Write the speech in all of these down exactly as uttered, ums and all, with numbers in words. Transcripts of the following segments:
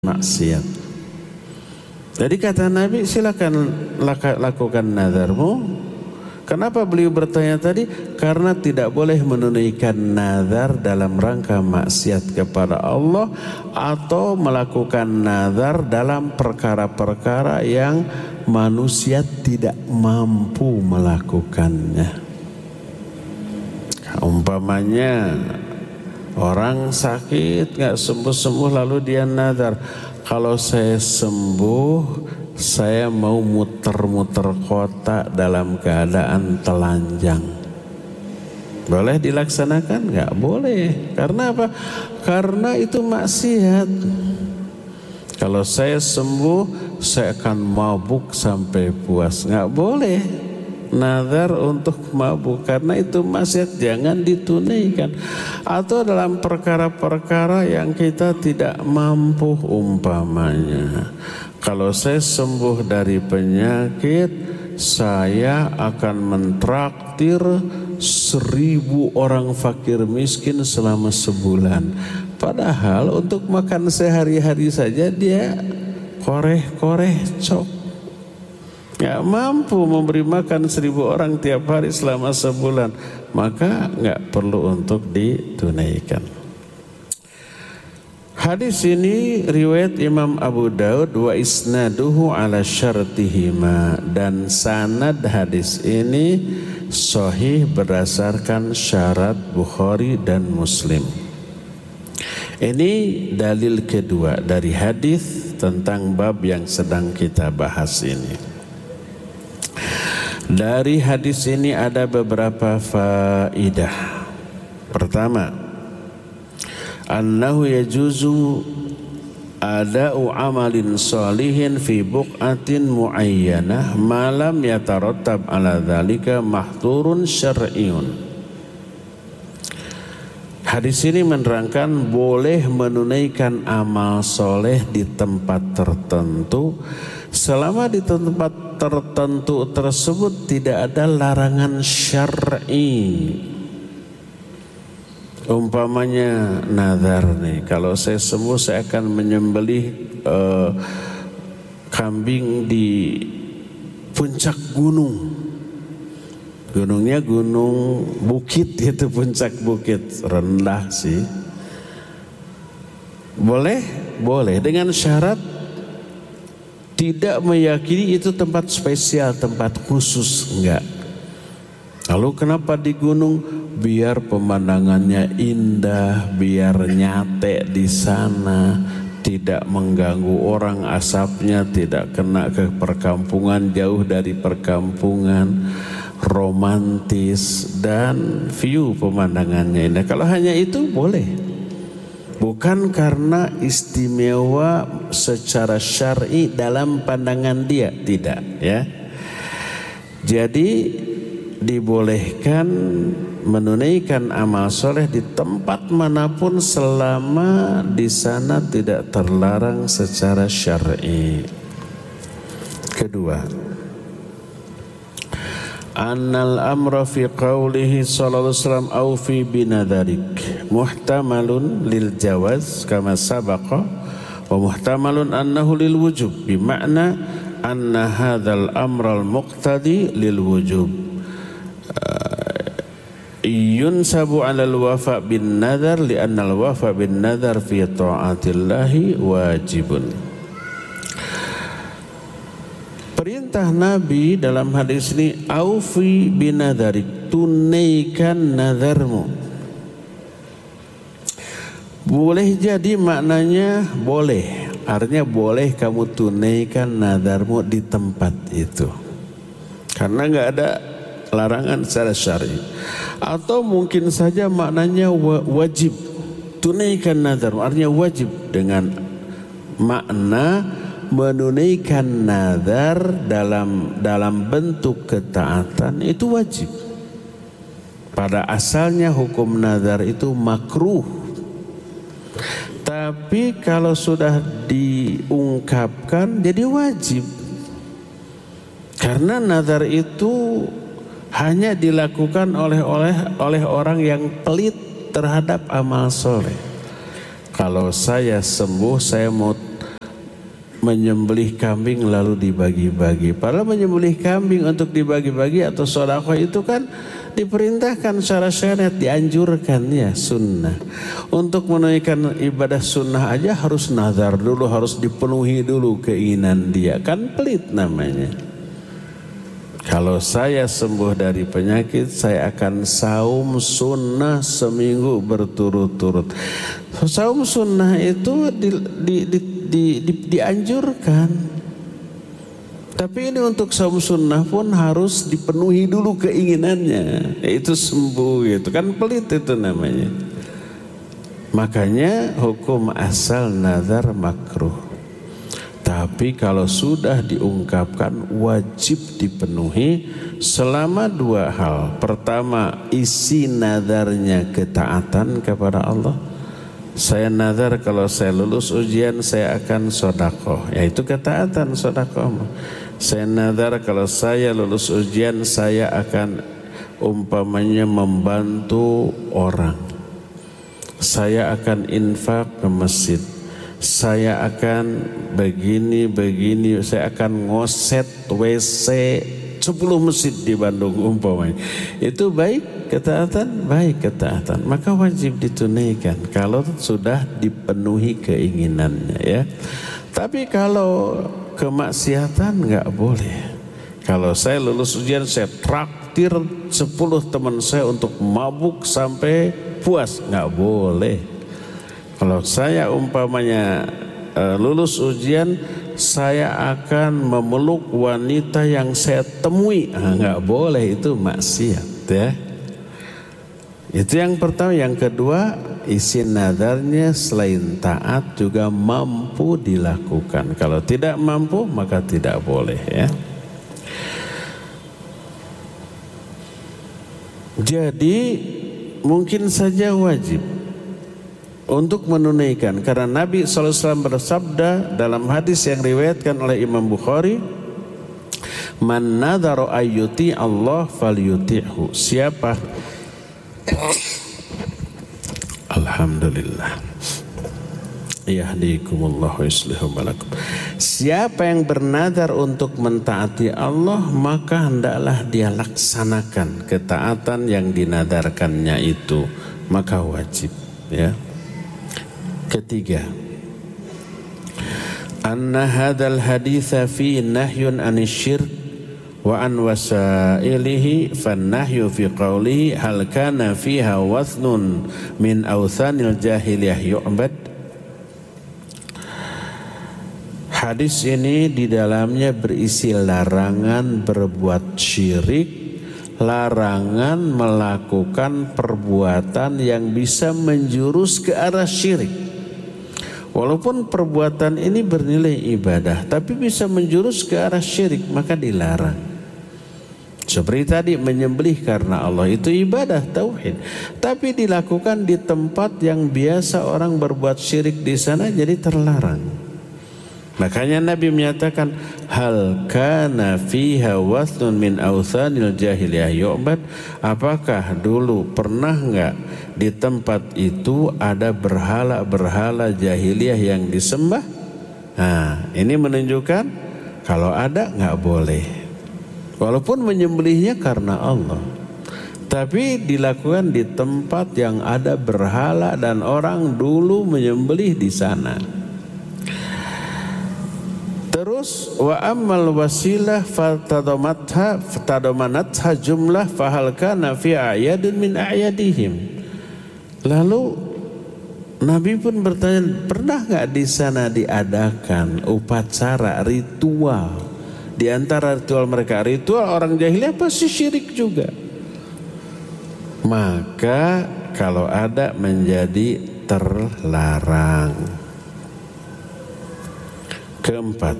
maksiat. Jadi kata Nabi, silakan lakukan nazarmu. Kenapa beliau bertanya tadi? Karena tidak boleh menunaikan nazar dalam rangka maksiat kepada Allah atau melakukan nazar dalam perkara-perkara yang manusia tidak mampu melakukannya. Umpamanya orang sakit nggak sembuh-sembuh lalu dia nazar, kalau saya sembuh saya mau muter-muter kota dalam keadaan telanjang. Boleh dilaksanakan? Nggak boleh. Karena apa? Karena itu maksiat. Kalau saya sembuh saya akan mabuk sampai puas. Nggak boleh nazar untuk mabuk, karena itu maksiat, jangan ditunaikan. Atau dalam perkara-perkara yang kita tidak mampu, umpamanya kalau saya sembuh dari penyakit, saya akan mentraktir seribu orang fakir miskin selama sebulan. Padahal untuk makan sehari-hari saja dia koreh-koreh cok, nggak mampu memberi makan seribu orang tiap hari selama sebulan, maka nggak perlu untuk ditunaikan. Hadis ini riwayat Imam Abu Daud wa isnaduhu ala syartihima, dan sanad hadis ini sahih berdasarkan syarat Bukhari dan Muslim. Ini dalil kedua dari hadis tentang bab yang sedang kita bahas ini. Dari hadis ini ada beberapa faidah. Pertama, annahu yajuzu ada'u amalin salihin fi buq'atin muayyanah ma lam yatarattab ala dzalika mahturun syar'iyyun. Hadis ini menerangkan boleh menunaikan amal soleh di tempat tertentu selama di tempat tertentu tersebut tidak ada larangan syar'i. Umpamanya nazar nih, kalau saya sembuh saya akan menyembelih uh, kambing di puncak gunung. Gunungnya gunung bukit, itu puncak bukit, rendah sih. Boleh? Boleh, dengan syarat tidak meyakini itu tempat spesial, tempat khusus, enggak. Lalu kenapa di gunung? Biar pemandangannya indah, biar nyate di sana, tidak mengganggu orang, asapnya tidak kena ke perkampungan, jauh dari perkampungan, romantis dan view pemandangannya indah. Kalau hanya itu boleh, bukan karena istimewa secara syar'i dalam pandangan dia, tidak ya. Jadi dibolehkan menunaikan amal soleh di tempat manapun selama di sana tidak terlarang secara syar'i. Kedua, annal amra fi qawlihi sallallahu alaihi wasallam awfi binadharik muhtamalun lil jawaz kama sabaqa wa muhtamalun annahu lil wujub, bima'na anna hadzal amral muqtadi lil wujub yunsabu 'ala al-wafa bin nadhar li anna al-wafa bin nadhar fi ta'atillahi wajibun. Perintah Nabi dalam hadis ini, aufi binadharik, tunaikan nazarmu. Boleh jadi maknanya boleh, artinya boleh kamu tunaikan nazarmu di tempat itu, karena nggak ada larangan secara syar'i. Atau mungkin saja maknanya wajib, tunaikan nazarmu artinya wajib, dengan makna menunaikan nazar dalam dalam bentuk ketaatan itu wajib. Pada asalnya hukum nazar itu makruh, tapi kalau sudah diungkapkan jadi wajib. Karena nazar itu hanya dilakukan oleh oleh oleh orang yang pelit terhadap amal soleh. Kalau saya sembuh, saya mau menyembelih kambing lalu dibagi-bagi. Padahal menyembelih kambing untuk dibagi-bagi atau sedekah itu kan diperintahkan secara syariat, dianjurkan ya, sunnah. Untuk menunaikan ibadah sunnah aja harus nazar dulu, harus dipenuhi dulu keinginan dia, kan pelit namanya. Kalau saya sembuh dari penyakit, saya akan saum sunnah seminggu berturut-turut. Saum sunnah itu di, di, di, di, di, dianjurkan. Tapi ini untuk saum sunnah pun harus dipenuhi dulu keinginannya, yaitu sembuh gitu. Kan pelit itu namanya. Makanya hukum asal nazar makruh. Tapi kalau sudah diungkapkan wajib dipenuhi selama dua hal. Pertama, isi nadarnya ketaatan kepada Allah. Saya nazar kalau saya lulus ujian saya akan sedekah, yaitu ketaatan sedekah. Saya nazar kalau saya lulus ujian saya akan umpamanya membantu orang. Saya akan infak ke masjid. Saya akan begini-begini, saya akan ngoset W C sepuluh masjid di Bandung umpamanya. Itu baik ketaatan, baik ketaatan. Maka wajib ditunaikan kalau sudah dipenuhi keinginannya ya. Tapi kalau kemaksiatan nggak boleh. Kalau saya lulus ujian saya traktir sepuluh teman saya untuk mabuk sampai puas, nggak boleh. Kalau saya umpamanya uh, lulus ujian, saya akan memeluk wanita yang saya temui, ah, nggak boleh, itu maksiat ya. Itu yang pertama. Yang kedua, isi nadarnya selain taat juga mampu dilakukan. Kalau tidak mampu maka tidak boleh ya. Jadi mungkin saja wajib untuk menunaikan, karena Nabi shallallahu alaihi wasallam bersabda dalam hadis yang riwayatkan oleh Imam Bukhari, man nadhara ayyuti Allah falyuti'hu. Siapa Alhamdulillah yahdikumullah wa yuslihu balakum. Siapa yang bernadar untuk mentaati Allah, maka hendaklah dia laksanakan ketaatan yang dinadarkannya itu, maka wajib ya. Ketiga, anna hadzal haditsa fi nahyun anisyirk wa an wasailihi fan nahyu fi qawlihi hal kana fiha wathnun min awthanil jahiliyah yu'bad. Hadis ini di dalamnya berisi larangan berbuat syirik, larangan melakukan perbuatan yang bisa menjurus ke arah syirik. Walaupun perbuatan ini bernilai ibadah, tapi bisa menjurus ke arah syirik, maka dilarang. Seperti tadi, menyembelih karena Allah itu ibadah tauhid, tapi dilakukan di tempat yang biasa orang berbuat syirik di sana, jadi terlarang. Makanya Nabi menyatakan, hal kana fiha wathnun min awthanil jahiliyah yu'bad. Apakah dulu pernah enggak di tempat itu ada berhala-berhala jahiliyah yang disembah? Nah, ini menunjukkan kalau ada enggak boleh. Walaupun menyembelihnya karena Allah, tapi dilakukan di tempat yang ada berhala dan orang dulu menyembelih di sana. Terus wa ammal wasilah fatadamatha fatadamanatha jumlah fahal kana fi a'yadin min a'yadihim. Lalu Nabi pun bertanya, pernah enggak di sana diadakan upacara ritual? Di antara ritual mereka, ritual orang jahiliyah pasti syirik juga. Maka kalau ada menjadi terlarang. Keempat,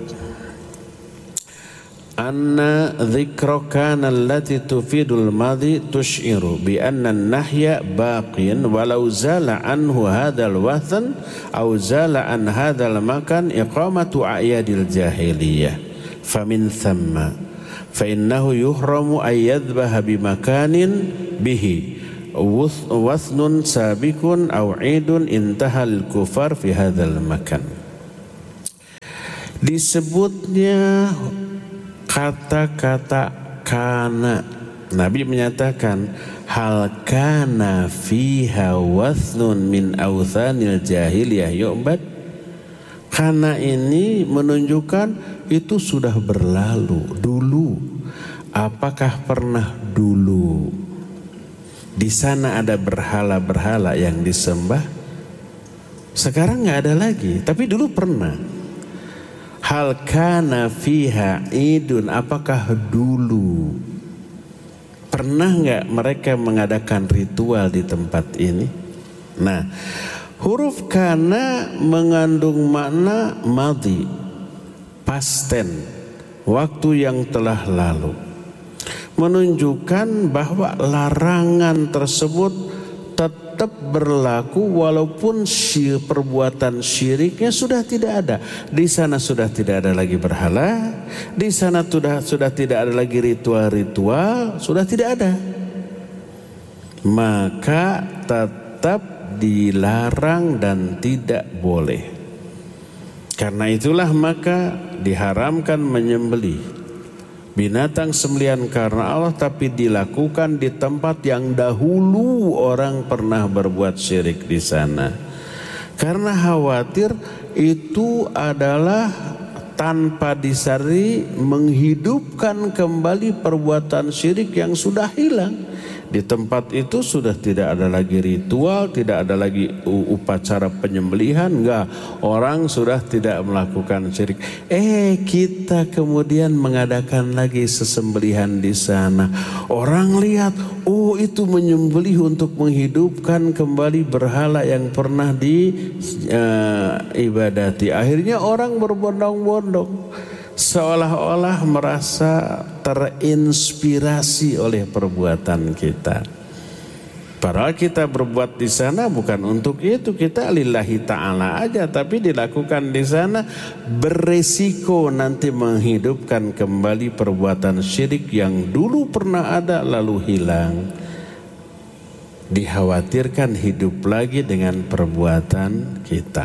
anna dzikra kana allati tufidul madhi tushiru bi anna an-nahya baqin walau zala anhu hadzal wathan aw zala an hadzal makan iqamatu a'yadil jahiliyah famin thamma fa innahu yuhramu ay yadhbaha bi makanin bihi wathnun sabiqun aw 'idun intahal kufar fi hadzal makan. disebutnya kata-kata kana. Nabi menyatakan hal kana fiha wathnun min awthanil jahiliyah yu'bad. Kana ini menunjukkan itu sudah berlalu dulu. Apakah pernah dulu di sana ada berhala-berhala yang disembah? Sekarang nggak ada lagi, tapi dulu pernah. Hal kana fiha idun, apakah dulu pernah nggak mereka mengadakan ritual di tempat ini? Nah, huruf kana mengandung makna madhi, past tense, waktu yang telah lalu, menunjukkan bahwa larangan tersebut tetap berlaku walaupun syir, perbuatan syiriknya sudah tidak ada. Di sana sudah tidak ada lagi berhala, di sana sudah sudah tidak ada lagi ritual-ritual, sudah tidak ada. Maka tetap dilarang dan tidak boleh. Karena itulah maka diharamkan menyembelih binatang sembelihan karena Allah, tapi dilakukan di tempat yang dahulu orang pernah berbuat syirik di sana. Karena khawatir itu adalah tanpa disadari menghidupkan kembali perbuatan syirik yang sudah hilang. Di tempat itu sudah tidak ada lagi ritual, tidak ada lagi upacara penyembelihan, enggak. Orang sudah tidak melakukan syirik. Eh, kita kemudian mengadakan lagi sesembelihan di sana. Orang lihat, oh itu menyembelih untuk menghidupkan kembali berhala yang pernah diibadati. Uh, Akhirnya orang berbondong-bondong, seolah-olah merasa terinspirasi oleh perbuatan kita. Padahal kita berbuat di sana bukan untuk itu, kita lillahi ta'ala aja, tapi dilakukan di sana beresiko nanti menghidupkan kembali perbuatan syirik yang dulu pernah ada lalu hilang. Dikhawatirkan hidup lagi dengan perbuatan kita.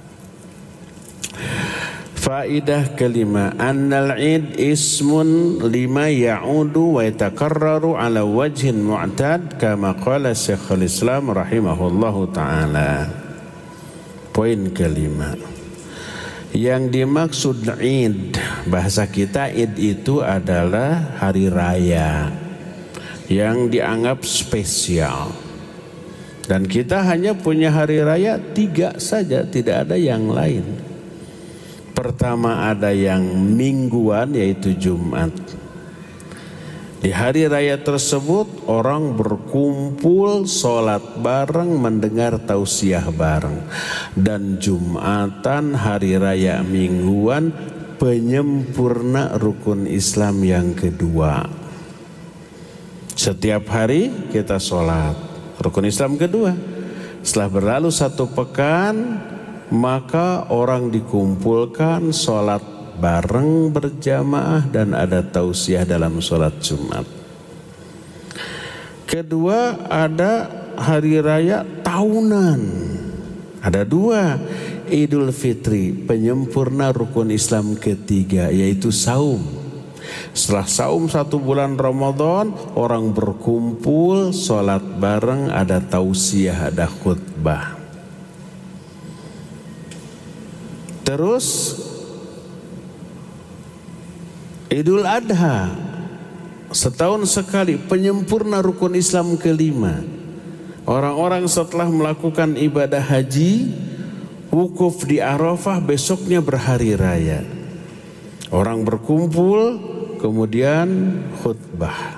Faidah kelima, annal id ismun lima ya'udu wa yatakarraru ala wajhin mu'tad kama qala Syekhul Islam rahimahullahu ta'ala. Poin kelima, yang dimaksud id, bahasa kita id itu adalah hari raya yang dianggap spesial. Dan kita hanya punya hari raya tiga saja, tidak ada yang lain. Pertama ada yang mingguan, yaitu Jumat. Di hari raya tersebut orang berkumpul, sholat bareng, mendengar tausiah bareng. Dan Jumatan, hari raya mingguan, penyempurna rukun Islam yang kedua. Setiap hari kita sholat rukun Islam kedua. Setelah berlalu satu pekan, maka orang dikumpulkan sholat bareng berjamaah dan ada tausiah dalam sholat Jumat. Kedua ada hari raya tahunan. Ada dua, Idul Fitri, penyempurna rukun Islam ketiga, yaitu saum. Setelah saum satu bulan Ramadan, orang berkumpul, sholat bareng, ada tausiah, ada khutbah. Terus Idul Adha, setahun sekali, penyempurna rukun Islam kelima. Orang-orang setelah melakukan ibadah haji, wukuf di Arafah, besoknya berhari raya. Orang berkumpul, kemudian khutbah.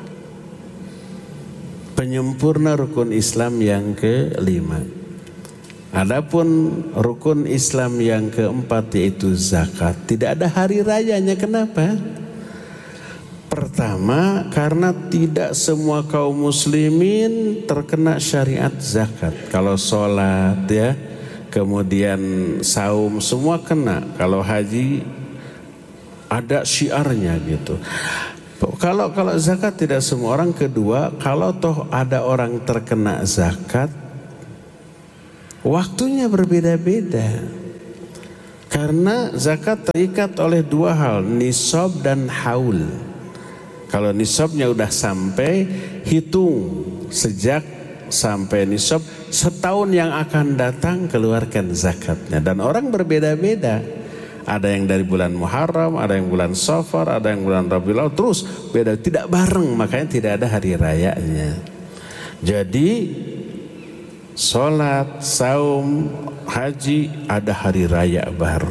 Penyempurna rukun Islam yang kelima. Adapun rukun Islam yang keempat yaitu zakat, tidak ada hari rayanya. Kenapa? Pertama, karena tidak semua kaum muslimin terkena syariat zakat. Kalau sholat ya, kemudian saum, semua kena. Kalau haji ada syiarnya gitu. Kalau kalau zakat tidak semua orang. Kedua, kalau toh ada orang terkena zakat, waktunya berbeda-beda. Karena zakat terikat oleh dua hal, nisab dan haul. Kalau nisabnya udah sampai, hitung sejak sampai nisab, setahun yang akan datang keluarkan zakatnya. Dan orang berbeda-beda. Ada yang dari bulan Muharram, ada yang bulan Safar, ada yang bulan Rabiul Awal, terus beda, tidak bareng, makanya tidak ada hari rayanya. Jadi sholat, saum, haji ada hari raya baru.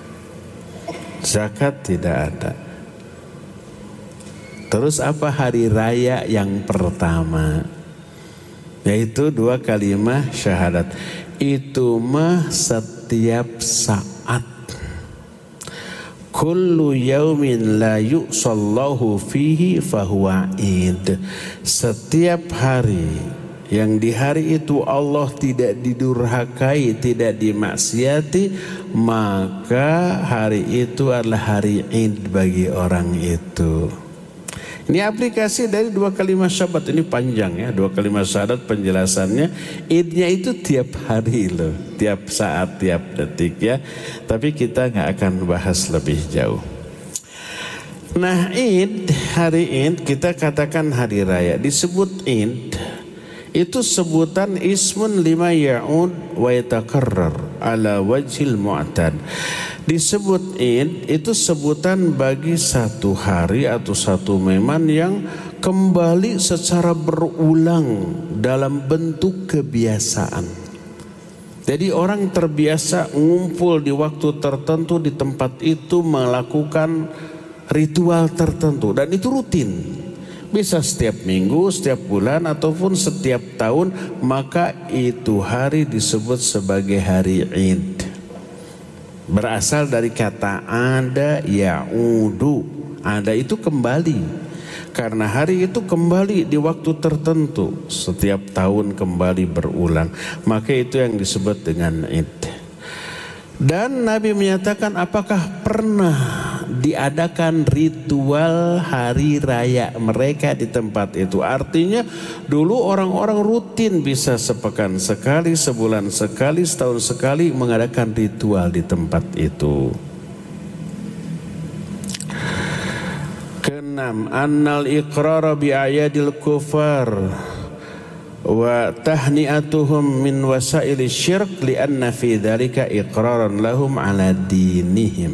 Zakat tidak ada. Terus apa hari raya yang pertama? Yaitu dua kalimat syahadat. Itu mah setiap saat. Kullu yaumin la yu'sallahu fihi fahuwa id. Setiap hari yang di hari itu Allah tidak didurhakai, tidak dimaksiati, maka hari itu adalah hari Id bagi orang itu. Ini aplikasi dari dua kalimat syahadat. Ini panjang ya, dua kalimat syahadat penjelasannya. Idnya itu tiap hari loh, tiap saat, tiap detik ya. Tapi kita nggak akan bahas lebih jauh. Nah, Id, hari Id kita katakan hari raya. Disebut Id itu sebutan ismun lima ya'ud wa yatakarrar ala wajhil mu'tad. Disebut Id itu sebutan bagi satu hari atau satu momen yang kembali secara berulang dalam bentuk kebiasaan. Jadi orang terbiasa ngumpul di waktu tertentu di tempat itu melakukan ritual tertentu dan itu rutin. Bisa setiap minggu, setiap bulan ataupun setiap tahun, maka itu hari disebut sebagai hari Id. Berasal dari kata ada ya'udu. Ada itu kembali. Karena hari itu kembali di waktu tertentu, setiap tahun kembali berulang, maka itu yang disebut dengan Id. Dan Nabi menyatakan, apakah pernah diadakan ritual hari raya mereka di tempat itu? Artinya dulu orang-orang rutin bisa sepekan sekali, sebulan sekali, setahun sekali mengadakan ritual di tempat itu. Keenam, annal iqrara bi ayadil kufar wa tahni'atuhum min wasaili syirk lianna fi dzalika iqraran lahum ala dinihim.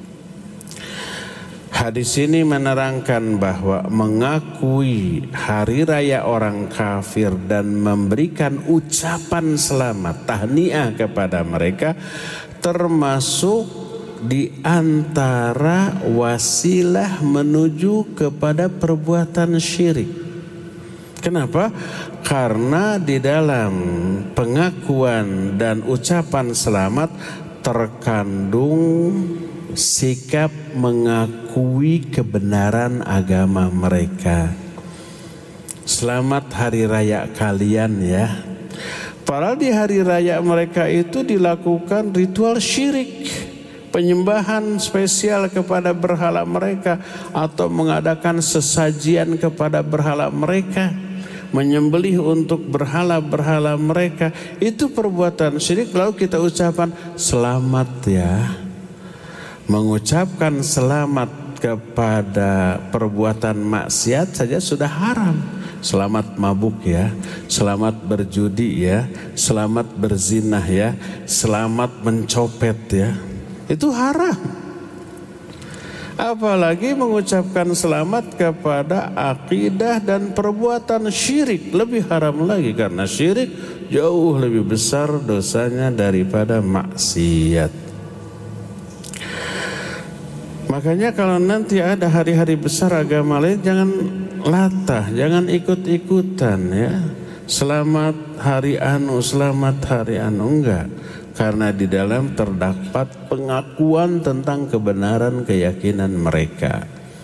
Hadis ini menerangkan bahwa mengakui hari raya orang kafir dan memberikan ucapan selamat, tahniah kepada mereka termasuk di antara wasilah menuju kepada perbuatan syirik. Kenapa? Karena di dalam pengakuan dan ucapan selamat terkandung sikap mengakui kebenaran agama mereka. Selamat hari raya kalian ya. Padahal di hari raya mereka itu dilakukan ritual syirik, penyembahan spesial kepada berhala mereka atau mengadakan sesajian kepada berhala mereka, menyembelih untuk berhala-berhala mereka. Itu perbuatan syirik. Lalu kita ucapkan selamat ya. Mengucapkan selamat kepada perbuatan maksiat saja sudah haram. Selamat mabuk ya, selamat berjudi ya, selamat berzinah ya, selamat mencopet ya. Itu haram. Apalagi mengucapkan selamat kepada akidah dan perbuatan syirik, lebih haram lagi, karena syirik jauh lebih besar dosanya daripada maksiat. Makanya kalau nanti ada hari-hari besar agama lain, jangan latah, jangan ikut-ikutan ya. Selamat hari anu, selamat hari anu, enggak. Karena di dalam terdapat pengakuan tentang kebenaran keyakinan mereka.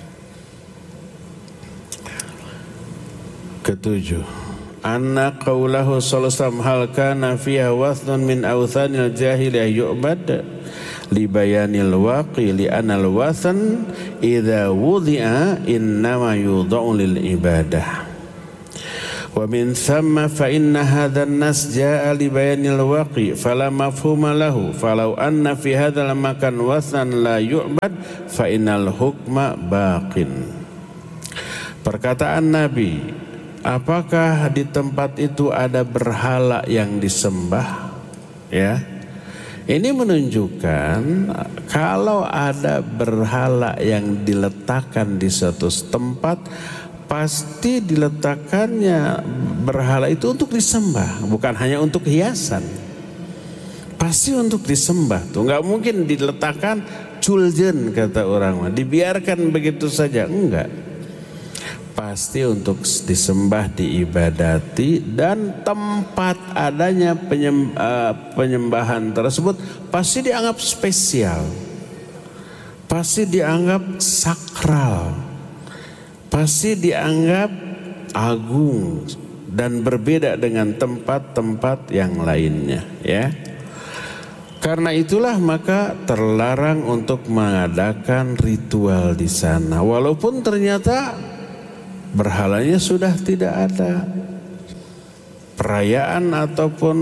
Ketujuh, anna qaulahu sallallahu alaihi wasallam hal kana fiha wathnun min awthanil jahiliyah yu'bad li bayanil waqi li anal wathan idza wudi'a innama yudha'u lil ibadah Wa min thamma fa inna hadzal nas jaa li bayanil waqi fala mafhuma lahu falau anna fi hadzal makan wasnan la yu'bad fa innal hukma baqin. Perkataan Nabi, apakah di tempat itu ada berhala yang disembah? Ya. Ini menunjukkan kalau ada berhala yang diletakkan di suatu tempat, pasti diletakkannya berhala itu untuk disembah, bukan hanya untuk hiasan. Pasti untuk disembah tuh, nggak mungkin diletakkan culjen kata orang, dibiarkan begitu saja, enggak. Pasti untuk disembah, diibadati, dan tempat adanya penyembahan tersebut pasti dianggap spesial, pasti dianggap sakral, pasti dianggap agung dan berbeda dengan tempat-tempat yang lainnya, ya. Karena itulah maka terlarang untuk mengadakan ritual di sana, walaupun ternyata berhalanya sudah tidak ada, perayaan ataupun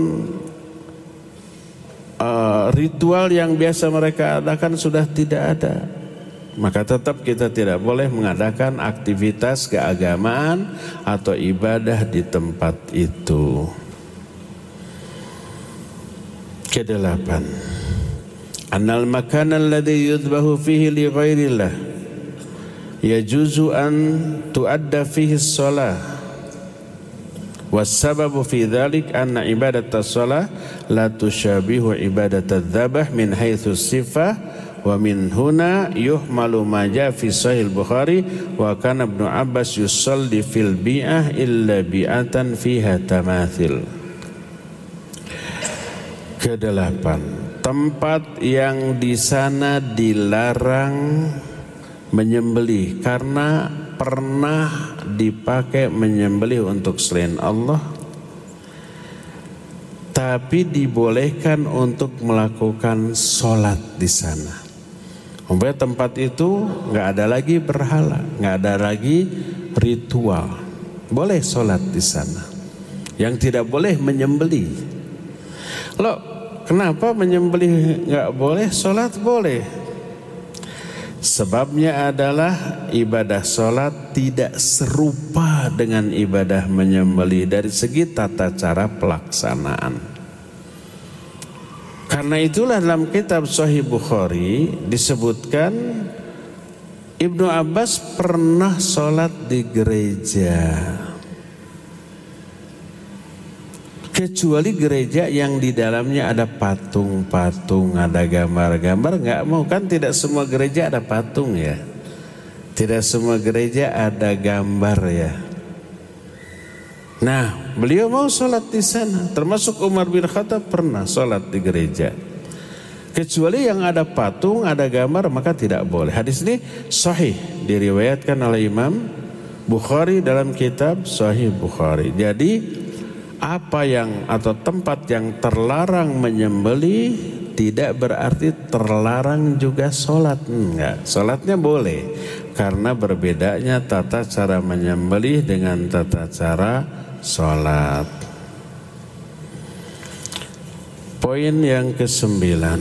uh, ritual yang biasa mereka adakan sudah tidak ada. Maka tetap kita tidak boleh mengadakan aktivitas keagamaan atau ibadah di tempat itu. Kedelapan, annal makan alladhi yudbahu fihi li ghairillah yajuzu an tuadda fihi shalah wassababu fi dhalik anna ibadat as-shalah la tushabihu ibadat adz-dzabh min haitsu sifah wa min huna yuhmalu ma jaa fi sahih Bukhari wa kana Ibnu Abbas yusalli fil bi'ah illa bi'atan fiha tamathil. Kedelapan, tempat yang di sana dilarang menyembelih karena pernah dipakai menyembelih untuk selain Allah, tapi dibolehkan untuk melakukan sholat di sana. Umpamanya tempat itu nggak ada lagi berhala, nggak ada lagi ritual, boleh sholat di sana. Yang tidak boleh menyembelih. Loh, kenapa menyembelih nggak boleh, sholat boleh? Sebabnya adalah ibadah sholat tidak serupa dengan ibadah menyembelih dari segi tata cara pelaksanaan. Karena itulah dalam kitab Sahih Bukhari disebutkan Ibnu Abbas pernah sholat di gereja, kecuali gereja yang di dalamnya ada patung-patung, ada gambar-gambar. Nggak mau, kan tidak semua gereja ada patung ya, tidak semua gereja ada gambar ya. Nah, beliau mau sholat di sana, termasuk Umar bin Khattab pernah sholat di gereja. Kecuali yang ada patung, ada gambar, maka tidak boleh. Hadis ini sahih, diriwayatkan oleh Imam Bukhari dalam kitab Sahih Bukhari. Jadi apa yang atau tempat yang terlarang menyembelih tidak berarti terlarang juga sholat. Enggak, sholatnya boleh, karena berbedanya tata cara menyembelih dengan tata cara sholat. Poin yang kesembilan,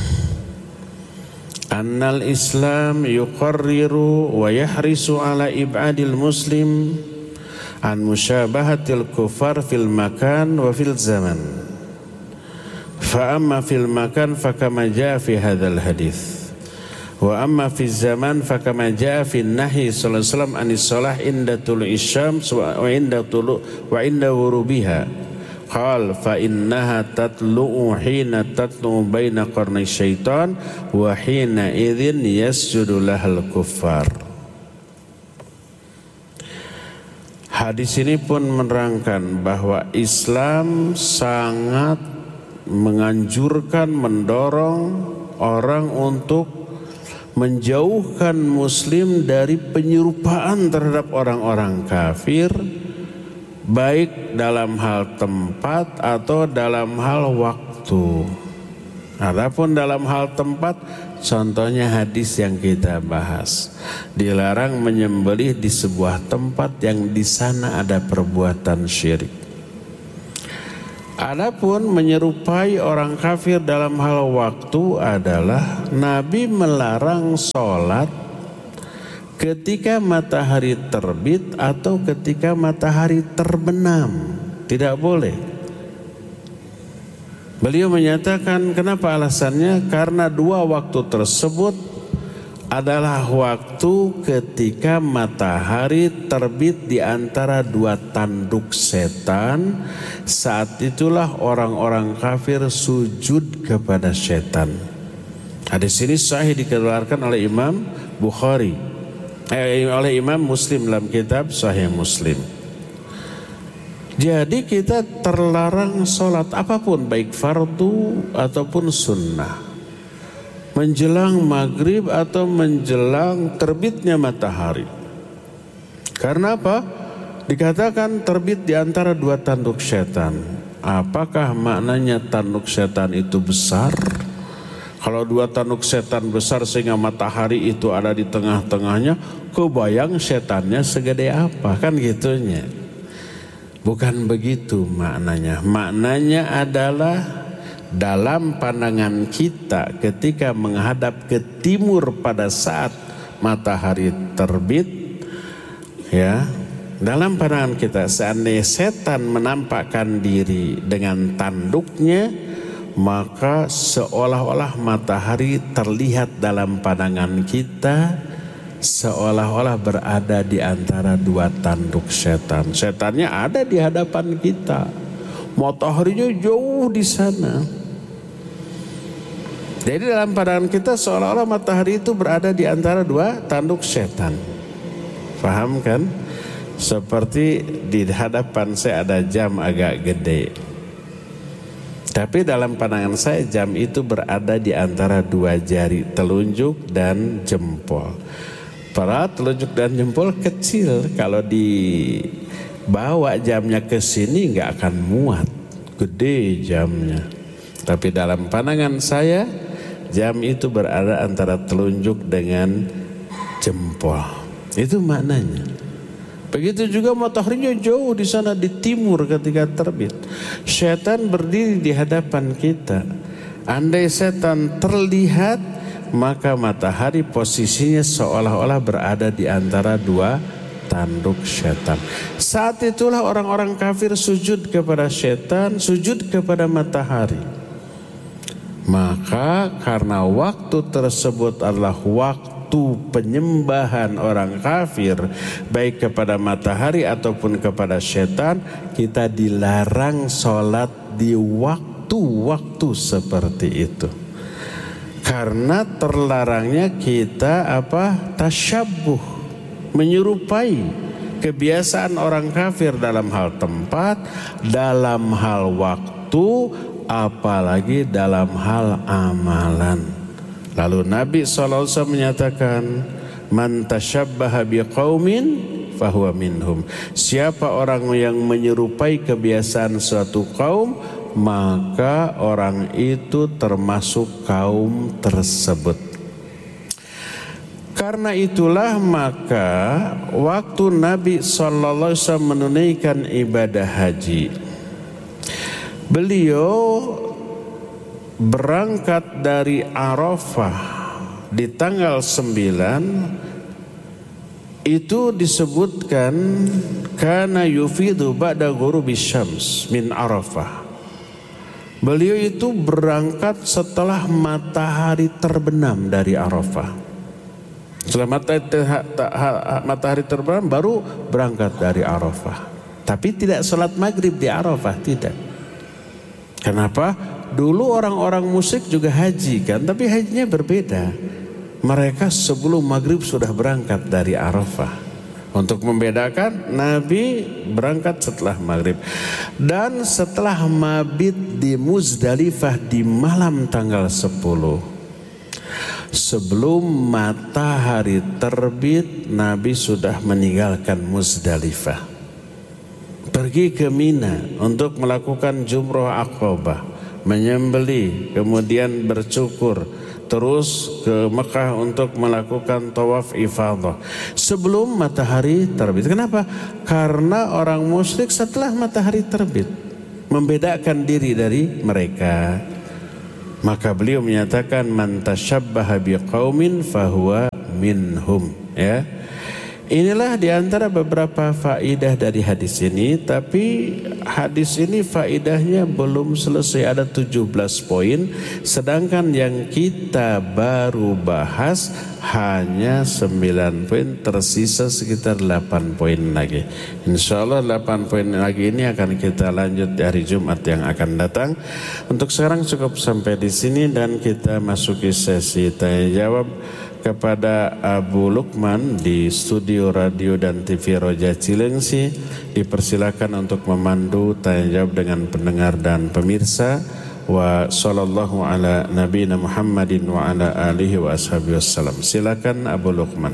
annal Islam yuqarriru wa yahrisu ala ibadil muslim an musyabahatil kufar fil makan wa fil zaman. Fa amma fil makan fa kama jaa fi hadzal hadits, wa amma fi zaman fa kama jaa fi nahi sallallahu alaihi wasallam anis shalah inda tulu'i syams wa inda tulu' wa inda ghurubiha. Qal fa innaha tatlu'u hina tatlu'u baina qarnay syaitan wa hina idzin yasjudu lahal kuffar. Hadis ini pun menerangkan bahwa Islam sangat menganjurkan, mendorong orang untuk menjauhkan muslim dari penyerupaan terhadap orang-orang kafir, baik dalam hal tempat atau dalam hal waktu. Adapun dalam hal tempat, contohnya hadis yang kita bahas, dilarang menyembelih di sebuah tempat yang di sana ada perbuatan syirik. Adapun menyerupai orang kafir dalam hal waktu adalah Nabi melarang sholat ketika matahari terbit atau ketika matahari terbenam. Tidak boleh. Beliau menyatakan kenapa alasannya? Karena dua waktu tersebut adalah waktu ketika matahari terbit di antara dua tanduk setan. Saat itulah orang-orang kafir sujud kepada setan. Hadis ini sahih dikeluarkan oleh Imam Bukhari, eh, oleh Imam Muslim dalam kitab Sahih Muslim. Jadi kita terlarang sholat apapun, baik fardu ataupun sunnah, menjelang maghrib atau menjelang terbitnya matahari. Karena apa? Dikatakan terbit di antara dua tanduk setan. Apakah maknanya tanduk setan itu besar? Kalau dua tanduk setan besar sehingga matahari itu ada di tengah-tengahnya, kebayang setannya segede apa, kan gitunya. Bukan begitu maknanya. Maknanya adalah dalam pandangan kita ketika menghadap ke timur pada saat matahari terbit, ya, dalam pandangan kita seandainya setan menampakkan diri dengan tanduknya, maka seolah-olah matahari terlihat dalam pandangan kita seolah-olah berada di antara dua tanduk setan. Setannya ada di hadapan kita, mataharinya jauh di sana. Jadi dalam pandangan kita seolah-olah matahari itu berada di antara dua tanduk setan. Paham kan? Seperti di hadapan saya ada jam agak gede, tapi dalam pandangan saya jam itu berada di antara dua jari telunjuk dan jempol. Para telunjuk dan jempol kecil, kalau dibawa jamnya ke sini nggak akan muat, gede jamnya. Tapi dalam pandangan saya jam itu berada antara telunjuk dengan jempol. Itu maknanya. Begitu juga mataharinya jauh di sana di timur ketika terbit. Setan berdiri di hadapan kita. Andai setan terlihat, maka matahari posisinya seolah-olah berada di antara dua tanduk setan. Saat itulah orang-orang kafir sujud kepada setan, sujud kepada matahari. Maka karena waktu tersebut adalah waktu penyembahan orang kafir, baik kepada matahari ataupun kepada setan, kita dilarang sholat di waktu-waktu seperti itu. Karena terlarangnya kita apa? Tasyabbuh, menyerupai kebiasaan orang kafir dalam hal tempat, dalam hal waktu, apalagi dalam hal amalan. Lalu Nabi shallallahu alaihi wasallam menyatakan, man tasyabbaha biqaumin fahuwa minhum. Siapa orang yang menyerupai kebiasaan suatu kaum, maka orang itu termasuk kaum tersebut. Karena itulah maka waktu Nabi shallallahu alaihi wasallam menunaikan ibadah haji, beliau berangkat dari Arafah di tanggal sembilan. Itu disebutkan kana yufidu ba'da ghurubi syams min Arafah. Beliau itu berangkat setelah matahari terbenam dari Arafah. Setelah matahari terbenam baru berangkat dari Arafah. Tapi tidak sholat maghrib di Arafah, tidak. Kenapa? Dulu orang-orang musyrik juga haji kan, tapi hajinya berbeda. Mereka sebelum maghrib sudah berangkat dari Arafah. Untuk membedakan, Nabi berangkat setelah maghrib. Dan setelah mabit di Muzdalifah di malam tanggal sepuluh, sebelum matahari terbit, Nabi sudah meninggalkan Muzdalifah, pergi ke Mina untuk melakukan Jumrah Aqabah, menyembelih, kemudian bercukur, terus ke Mekah untuk melakukan tawaf ifadah sebelum matahari terbit. Kenapa? Karena orang musyrik setelah matahari terbit membedakan diri dari mereka. Maka beliau menyatakan man tasyabbaha biqaumin fahuwa minhum, ya. Inilah diantara beberapa faidah dari hadis ini. Tapi hadis ini faidahnya belum selesai, ada tujuh belas poin. Sedangkan yang kita baru bahas hanya sembilan poin, tersisa sekitar delapan poin lagi. Insya Allah delapan poin lagi ini akan kita lanjut di hari Jumat yang akan datang. Untuk sekarang cukup sampai di sini dan kita masuki sesi tanya jawab kepada Abu Lukman di studio radio dan T V Roja Cilengsi. Dipersilakan untuk memandu tanya jawab dengan pendengar dan pemirsa. Wa sallallahu ala nabiyina Muhammadin wa ala alihi wa ashabihi wassalam. Silakan Abu Lukman.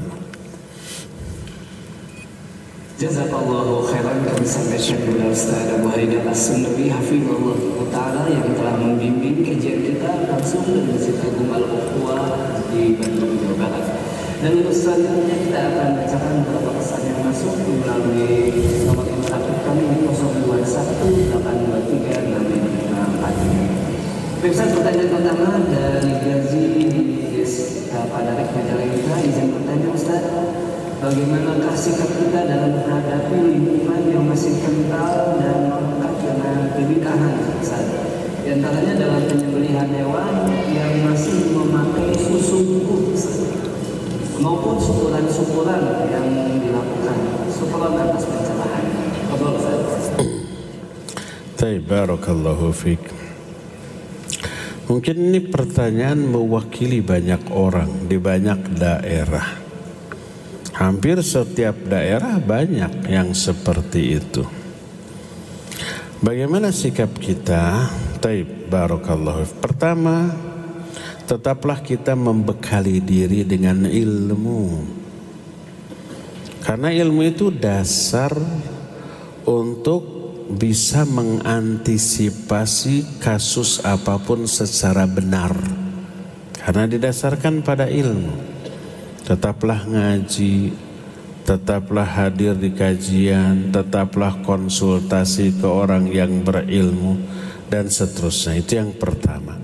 Jazakallahu khairan. Kami sampaikan kepada Ustaz Abu Haidar As-Sunnawi hafizahullah taala yang telah membimbing kajian kita langsung dari Masjid Agung Al-Ukhwah di Bandung, Jawa Barat. Dan untuk selanjutnya kita akan bacakan beberapa pesan yang masuk melalui nomor interaktif kami di nol dua satu delapan dua tiga enam lima empat. Pemirsa, pertanyaan pertama dari Gazi di Padarek Majalengka. Izin bertanya Ustaz, bagaimanakah sikap kita dalam menghadapi lingkungan yang masih kental dan melekat dengan kebid'ahan Ustaz? Di antaranya dalam penyembelihan hewan yang masih memakai susu bubuk maupun syukuran-syukuran yang dilakukan. Syukuran atas pencerahan. Qabul Ustaz. Baik, barakallahu fiik. Mungkin ini pertanyaan mewakili banyak orang di banyak daerah. Hampir setiap daerah banyak yang seperti itu. Bagaimana sikap kita? Taib, barakallahu. Pertama, tetaplah kita membekali diri dengan ilmu. Karena ilmu itu dasar untuk bisa mengantisipasi kasus apapun secara benar. Karena didasarkan pada ilmu. Tetaplah ngaji, tetaplah hadir di kajian, tetaplah konsultasi ke orang yang berilmu, dan seterusnya. Itu yang pertama.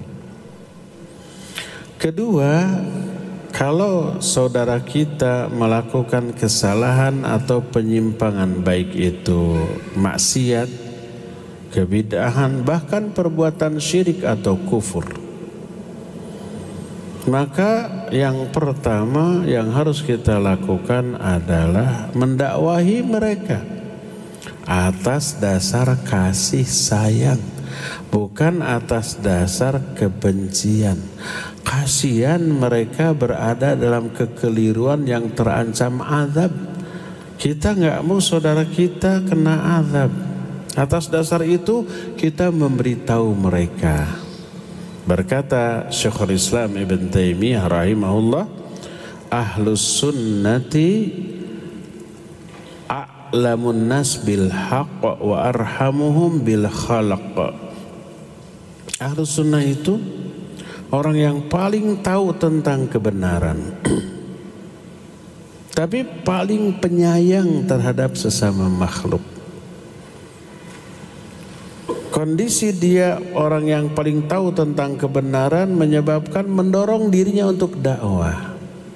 Kedua, kalau saudara kita melakukan kesalahan atau penyimpangan, baik itu maksiat, kebid'ahan, bahkan perbuatan syirik atau kufur, maka yang pertama yang harus kita lakukan adalah mendakwahi mereka atas dasar kasih sayang, bukan atas dasar kebencian. Kasihan mereka berada dalam kekeliruan yang terancam azab. Kita nggak mau saudara kita kena azab. Atas dasar itu kita memberitahu mereka. Berkata Syekhul Islam Ibn Taimiyah rahimahullah, Ahlus sunnati a'lamun nas bil haqq wa arhamuhum bil khalaq. Ahlus sunnah itu orang yang paling tahu tentang kebenaran, tapi paling penyayang terhadap sesama makhluk. Kondisi dia orang yang paling tahu tentang kebenaran menyebabkan mendorong dirinya untuk dakwah.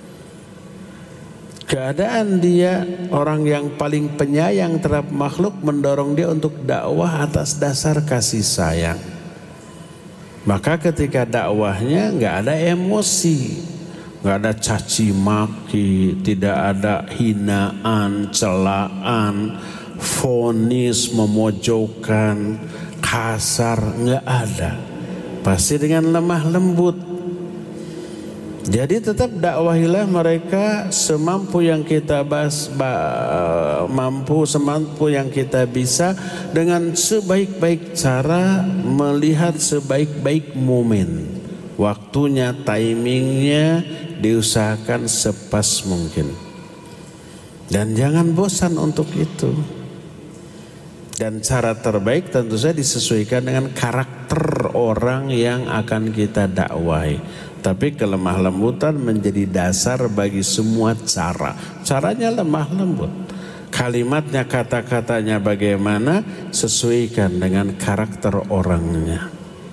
Keadaan dia orang yang paling penyayang terhadap makhluk mendorong dia untuk dakwah atas dasar kasih sayang. Maka ketika dakwahnya nggak ada emosi, nggak ada caci maki, tidak ada hinaan, celaan, vonis, memojokkan, kasar, nggak ada. Pasti dengan lemah lembut. Jadi tetap dakwahilah mereka semampu yang kita bas, ba, mampu semampu yang kita bisa, dengan sebaik-baik cara, melihat sebaik-baik momen, waktunya, timingnya diusahakan sepas mungkin. Dan jangan bosan untuk itu. Dan cara terbaik tentu saja disesuaikan dengan karakter orang yang akan kita dakwahi. Tapi kelemah lembutan menjadi dasar bagi semua cara. Caranya lemah lembut. Kalimatnya, kata-katanya bagaimana, sesuaikan dengan karakter orangnya.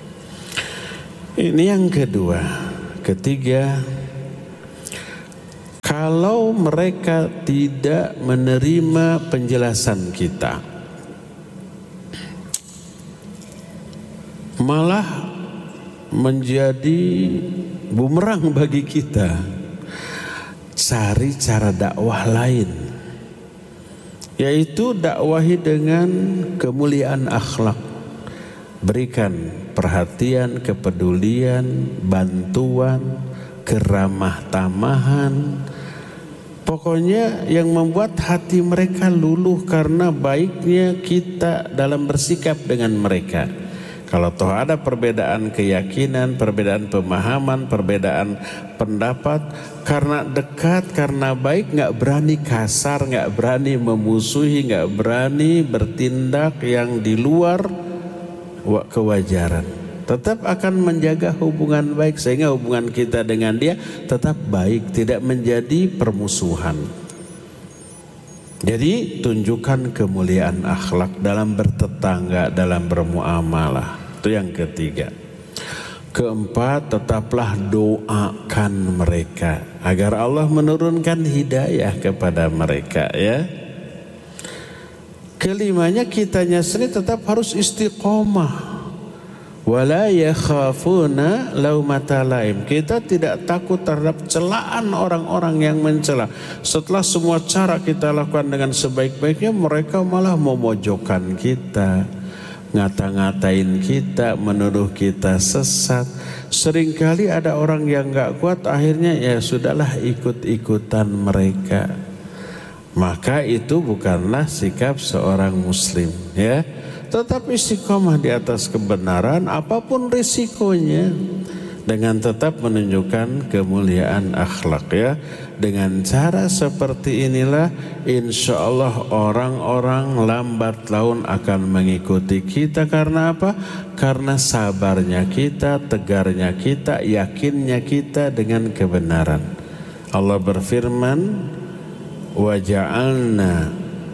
Ini yang kedua. Ketiga, kalau mereka tidak menerima penjelasan kita, malah menjadi bumerang bagi kita, cari cara dakwah lain, yaitu dakwahi dengan kemuliaan akhlak. Berikan perhatian, kepedulian, bantuan, keramah tamahan. Pokoknya yang membuat hati mereka luluh karena baiknya kita dalam bersikap dengan mereka. Kalau toh ada perbedaan keyakinan, perbedaan pemahaman, perbedaan pendapat, karena dekat, karena baik, nggak berani kasar, nggak berani memusuhi, nggak berani bertindak yang di luar kewajaran. Tetap akan menjaga hubungan baik sehingga hubungan kita dengan dia tetap baik, tidak menjadi permusuhan. Jadi tunjukkan kemuliaan akhlak dalam bertetangga, dalam bermuamalah. Itu yang ketiga. Keempat, tetaplah doakan mereka agar Allah menurunkan hidayah kepada mereka, ya. Kelimanya, kitanya sendiri tetap harus istiqomah. Wala yakhafuna laumata laim. Kita tidak takut terhadap celaan orang-orang yang mencela. Setelah semua cara kita lakukan dengan sebaik-baiknya, mereka malah memojokkan kita, ngata-ngatain kita, menuduh kita sesat. Seringkali ada orang yang gak kuat, akhirnya ya sudahlah ikut-ikutan mereka. Maka itu bukanlah sikap seorang muslim, ya. Tetap istiqomah di atas kebenaran apapun risikonya, dengan tetap menunjukkan kemuliaan akhlak, ya. Dengan cara seperti inilah insya Allah orang-orang lambat laun akan mengikuti kita. Karena apa? Karena sabarnya kita, tegarnya kita, yakinnya kita dengan kebenaran. Allah berfirman, wa ja'alna,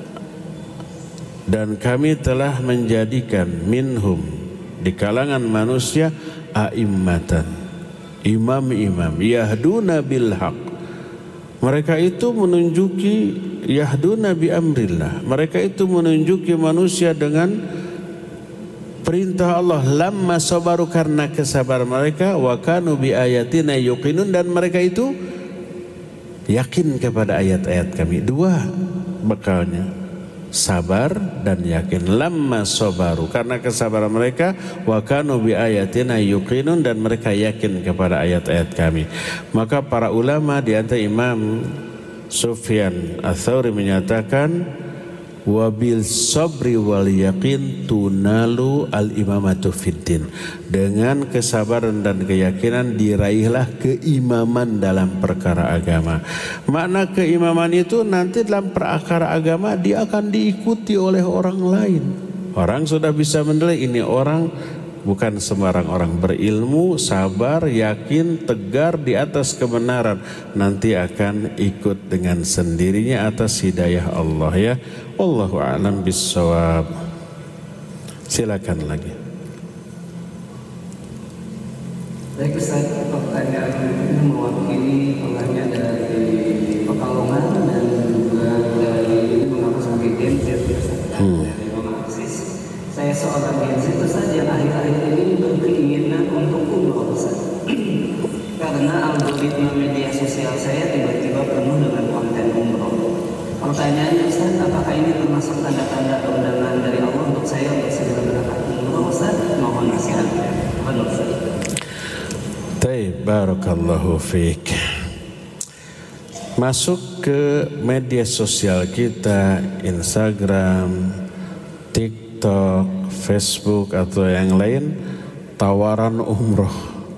dan kami telah menjadikan minhum, di kalangan manusia, a'immatan, imam-imam, yahduna bil haq. Mereka itu menunjuki, yahduna bi amrillah, mereka itu menunjuki manusia dengan perintah Allah. Lamma sabaru, karena kesabaran mereka, wa kanu bi ayatina yuqinun, dan mereka itu yakin kepada ayat-ayat kami. Dua bekalnya, sabar dan yakin. Lamma sabaru, karena kesabaran mereka, wa kanu bi ayatina yuqinun, dan mereka yakin kepada ayat-ayat kami. Maka para ulama di antara Imam Sufyan Ats-Tsauri menyatakan, wabil sabri wal yaqin tunalu al imamatu fiddin. Dengan kesabaran dan keyakinan diraihlah keimaman dalam perkara agama. Makna keimaman itu nanti dalam perkara agama dia akan diikuti oleh orang lain. Orang sudah bisa menilai ini orang bukan sembarang orang, berilmu, sabar, yakin, tegar di atas kebenaran. Nanti akan ikut dengan sendirinya atas hidayah Allah, ya. Wallahu a'lam bissawab. Silakan lagi. Baik Ustaz, pertanyaan ini mewakili penanya dari Pekalongan dan juga dari ini mengaku sebagai Gen Z. Hmm. Saya seorang Gen Z Ustaz yang akhir-akhir ini berkeinginan untuk umroh Ustaz. Karena algoritma media sosial saya tiba-tiba penuh dengan konten umroh. Pertanyaannya Ustaz, apakah ini termasuk tanda-tanda keundangan dari Allah untuk saya untuk segera berangkat umroh Ustaz? Mohon nasihatnya. Mohon Ustaz. Baik, barakallahu fiik. Masuk ke media sosial kita, Instagram, TikTok, Facebook atau yang lain, tawaran umroh.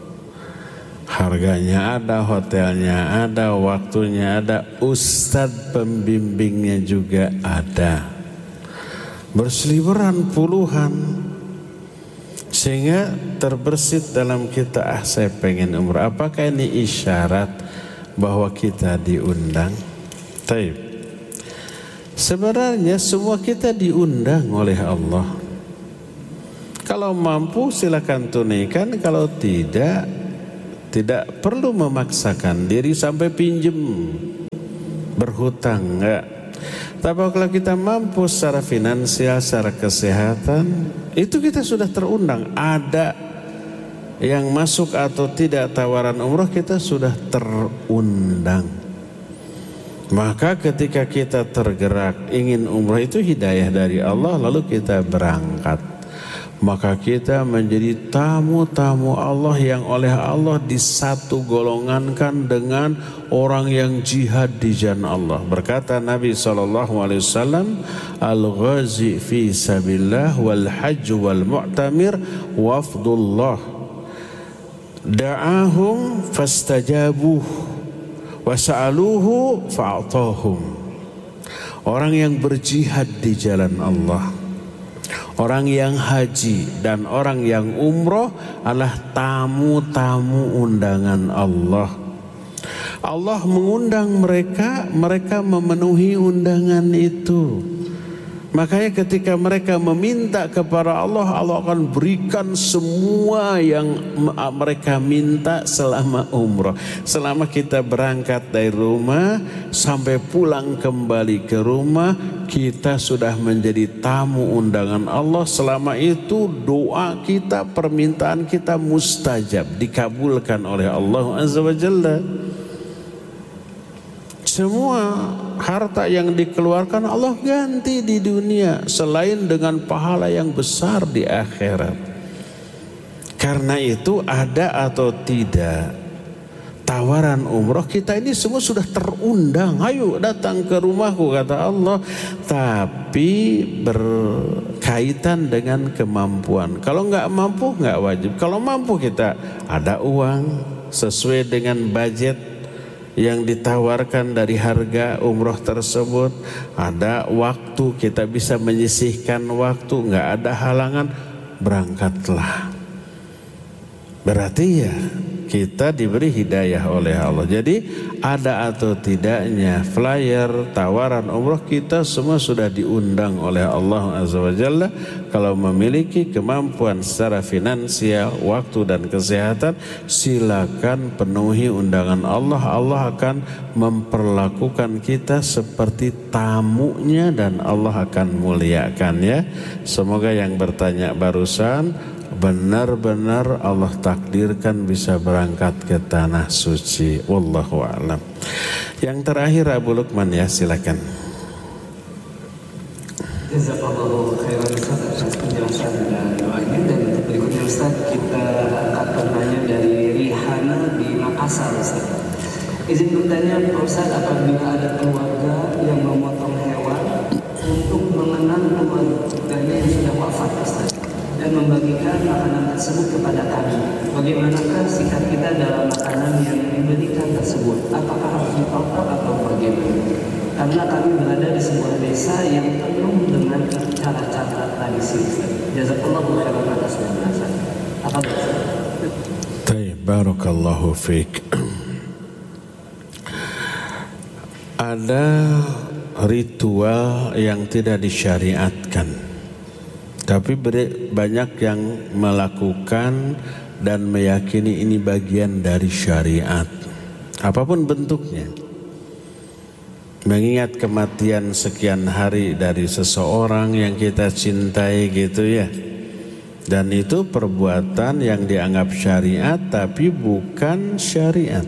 Harganya ada, hotelnya ada, waktunya ada, ustadz pembimbingnya juga ada. berseliweran puluhan, sehingga terbersit dalam kita, ah saya pengen umrah. Apakah ini isyarat bahwa kita diundang? Taib. Sebenarnya semua kita diundang oleh Allah. Kalau mampu silakan tunaikan, kalau tidak, tidak perlu memaksakan diri sampai pinjem, berhutang, enggak. Tapi kalau kita mampu secara finansial, secara kesehatan, itu kita sudah terundang. Ada yang masuk atau tidak tawaran umrah, kita sudah terundang. Maka ketika kita tergerak ingin umrah, itu hidayah dari Allah, lalu kita berangkat. Maka kita menjadi tamu-tamu Allah yang oleh Allah disatu golongankan dengan orang yang jihad di jalan Allah. Berkata Nabi shallallahu alaihi wasallam, al-ghazi fi sabilillah wal hajj wal mu'tamir wafdullah da'ahum fastajabuh wa sa'aluhu fa'atahum. Orang yang berjihad di jalan Allah, orang yang haji dan orang yang umroh adalah tamu-tamu undangan Allah. Allah mengundang mereka, mereka memenuhi undangan itu. Makanya ketika mereka meminta kepada Allah, Allah akan berikan semua yang mereka minta selama umrah. Selama kita berangkat dari rumah sampai pulang kembali ke rumah, kita sudah menjadi tamu undangan Allah. Selama itu doa kita, permintaan kita mustajab, dikabulkan oleh Allah Azza wa Jalla. Semua harta yang dikeluarkan Allah ganti di dunia, selain dengan pahala yang besar di akhirat. Karena itu ada atau tidak tawaran umroh, kita ini semua sudah terundang. Ayo datang ke rumahku, kata Allah. Tapi berkaitan dengan kemampuan. Kalau nggak mampu nggak wajib. Kalau mampu kita ada uang sesuai dengan budget yang ditawarkan dari harga umroh tersebut, ada waktu, kita bisa menyisihkan waktu, nggak ada halangan, berangkatlah. Berarti ya kita diberi hidayah oleh Allah. Jadi ada atau tidaknya flyer tawaran umroh, kita semua sudah diundang oleh Allah Azza wa Jalla. Kalau memiliki kemampuan secara finansial, waktu dan kesehatan, silakan penuhi undangan Allah. Allah akan memperlakukan kita seperti tamunya dan Allah akan muliakan ya. Semoga yang bertanya barusan benar-benar Allah takdirkan bisa berangkat ke tanah suci. Wallahu a'lam. Yang terakhir Abu Lukman ya, silakan. Jazakallahu khairan Ustaz atas penjelasan dan doanya. Dan untuk berikutnya Ustaz, kita angkat pertanyaan dari Rihana di Makassar Ustaz. Izin bertanya Pak Ustaz, apabila ada keluarga yang memotong hewan untuk mengenang keluarganya yang sudah wafat Ustaz, dan membagikan makanan tersebut kepada kami, bagaimanakah sikap kita dalam makanan yang diberikan tersebut? Apakah harus dipotong atau bagaimana? Karena kami berada di sebuah desa yang penuh dengan cara-cara tradisi. Jazakallahu khairan atas penjelasan. Apa Baik, barakallahu fiik. Ada ritual yang tidak disyariatkan, tapi banyak yang melakukan dan meyakini ini bagian dari syariat, apapun bentuknya. Mengingat kematian sekian hari dari seseorang yang kita cintai gitu ya. Dan itu perbuatan yang dianggap syariat tapi bukan syariat.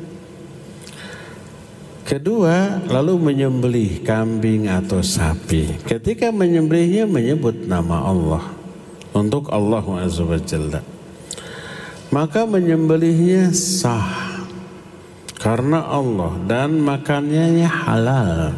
Kedua, lalu menyembelih kambing atau sapi. Ketika menyembelihnya menyebut nama Allah untuk Allah Azza wa Jalla, maka menyembelihnya sah karena Allah dan makannya halal.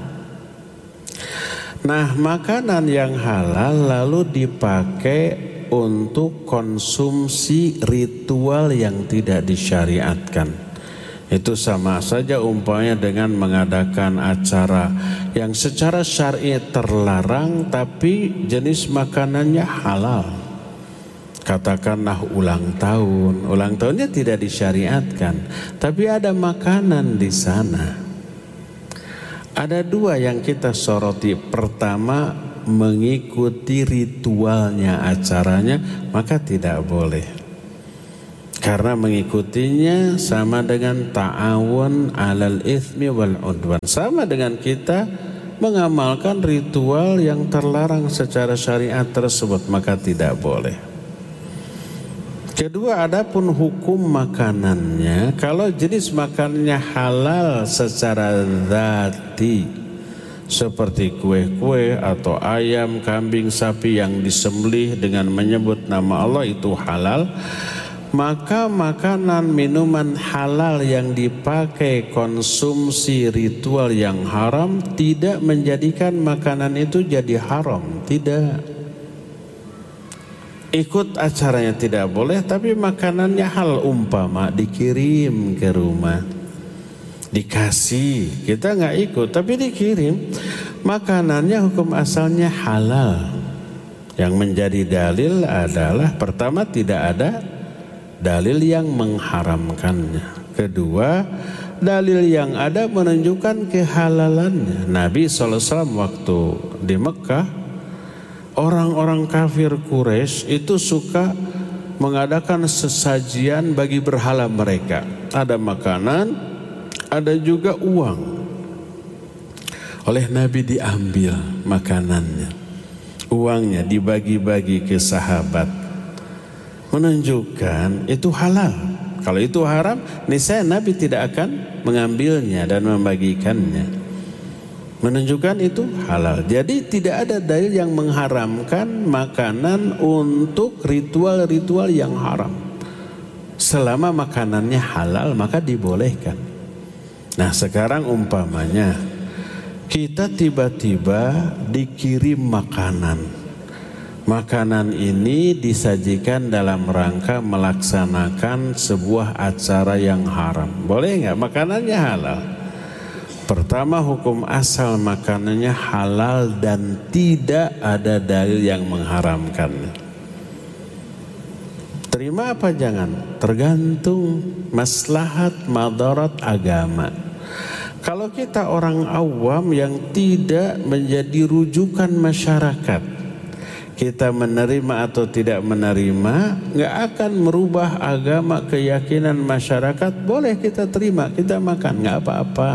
Nah, makanan yang halal lalu dipakai untuk konsumsi ritual yang tidak disyariatkan. Itu sama saja umpamanya dengan mengadakan acara yang secara syar'i terlarang tapi jenis makanannya halal. Katakanlah ulang tahun, ulang tahunnya tidak disyariatkan, tapi ada makanan di sana. Ada dua yang kita soroti. Pertama, mengikuti ritualnya acaranya, maka tidak boleh. Karena mengikutinya sama dengan ta'awun alal itsmi wal udwan. Sama dengan kita mengamalkan ritual yang terlarang secara syariat tersebut, maka tidak boleh. Kedua, adapun hukum makanannya, kalau jenis makanannya halal secara zati, seperti kue-kue atau ayam, kambing, sapi yang disembelih dengan menyebut nama Allah, itu halal. Maka makanan minuman halal yang dipakai konsumsi ritual yang haram tidak menjadikan makanan itu jadi haram. Tidak. Ikut acaranya tidak boleh, tapi makanannya hal, umpama dikirim ke rumah, dikasih, kita nggak ikut tapi dikirim, makanannya hukum asalnya halal. Yang menjadi dalil adalah pertama, tidak ada dalil yang mengharamkannya. Kedua, dalil yang ada menunjukkan kehalalannya. Nabi shallallahu alaihi wasallam waktu di Mekah, orang-orang kafir Quraisy itu suka mengadakan sesajian bagi berhala mereka. Ada makanan, ada juga uang. Oleh Nabi diambil makanannya, uangnya dibagi-bagi ke sahabat, menunjukkan itu halal. Kalau itu haram, niscaya Nabi tidak akan mengambilnya dan membagikannya. Menunjukkan itu halal. Jadi tidak ada dalil yang mengharamkan makanan untuk ritual-ritual yang haram. Selama makanannya halal, maka dibolehkan. Nah, sekarang umpamanya kita tiba-tiba dikirim makanan. Makanan ini disajikan dalam rangka melaksanakan sebuah acara yang haram. Boleh nggak? Makanannya halal. Pertama, hukum asal makanannya halal dan tidak ada dalil yang mengharamkannya. Terima apa jangan? Tergantung maslahat madarat agama. Kalau kita orang awam yang tidak menjadi rujukan masyarakat, kita menerima atau tidak menerima nggak akan merubah agama, keyakinan masyarakat. Boleh kita terima, kita makan, nggak apa-apa.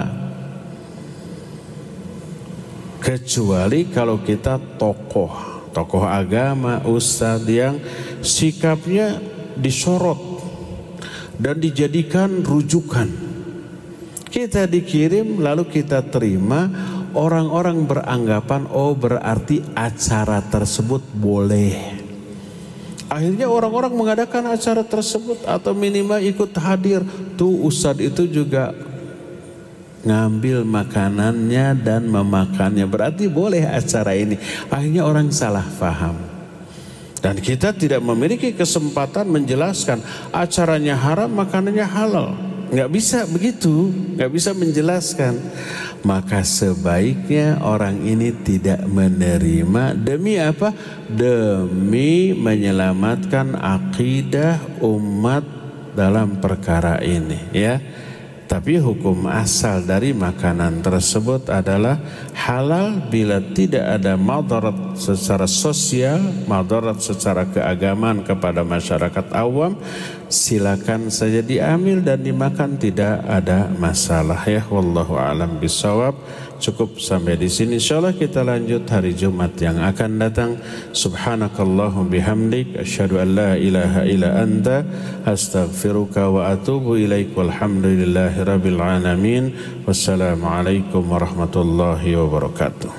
Kecuali kalau kita tokoh, tokoh agama, ustadz yang sikapnya disorot dan dijadikan rujukan. Kita dikirim lalu kita terima, orang-orang beranggapan oh berarti acara tersebut boleh. Akhirnya orang-orang mengadakan acara tersebut atau minimal ikut hadir. Tuh ustadz itu juga ngambil makanannya dan memakannya, berarti boleh acara ini. Akhirnya orang salah paham. Dan kita tidak memiliki kesempatan menjelaskan acaranya haram, makanannya halal. Nggak bisa begitu, nggak bisa menjelaskan. Maka sebaiknya orang ini tidak menerima. Demi apa? Demi menyelamatkan akidah umat dalam perkara ini, ya. Tapi hukum asal dari makanan tersebut adalah halal bila tidak ada madarat secara sosial, madarat secara keagamaan kepada masyarakat awam. Silakan saja diambil dan dimakan, tidak ada masalah, ya. Wallahu a'lam bishawab. Cukup sampai di sini. Insyaallah kita lanjut hari Jumat yang akan datang. Subhanakallahum bihamdik asyhadu an la ilaha illa anta astaghfiruka wa atubu ilaik. Walhamdulillahi rabbil alamin. Wassalamualaikum warahmatullahi wabarakatuh.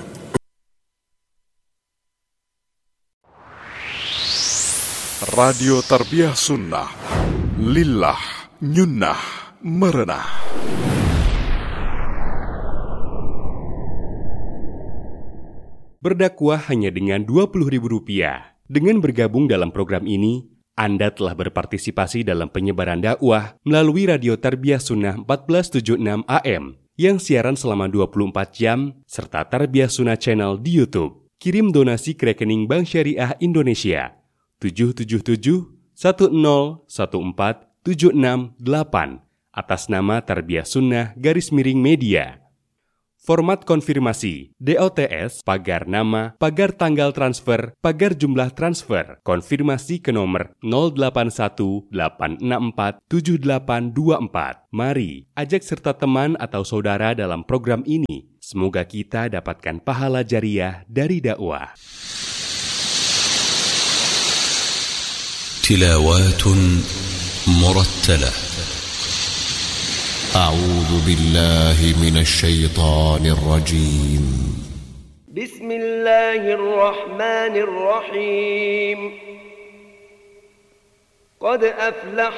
Radio Tarbiyah Sunnah, lillah, nyunnah, merenah. Berdakwah hanya dengan dua puluh ribu rupiah. Dengan bergabung dalam program ini, Anda telah berpartisipasi dalam penyebaran dakwah melalui Radio Tarbiyah Sunnah empat belas tujuh puluh enam A M yang siaran selama dua puluh empat jam serta Tarbiyah Sunnah Channel di YouTube. Kirim donasi ke rekening Bank Syariah Indonesia tujuh tujuh tujuh satu nol satu empat tujuh enam delapan atas nama Tarbiyah Sunnah garis miring media. Format konfirmasi D O T S, pagar nama, pagar tanggal transfer, pagar jumlah transfer. Konfirmasi ke nomor nol delapan satu delapan enam empat tujuh delapan dua empat. Mari ajak serta teman atau saudara dalam program ini. Semoga kita dapatkan pahala jariah dari dakwah. Tilawatun murattalah. أعوذ بالله من الشيطان الرجيم بسم الله الرحمن الرحيم قد أفلح